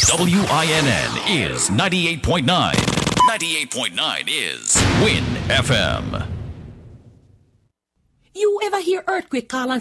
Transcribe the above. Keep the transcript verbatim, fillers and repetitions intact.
W I N N is ninety-eight point nine. ninety-eight point nine is Win F M. You ever hear earthquake call and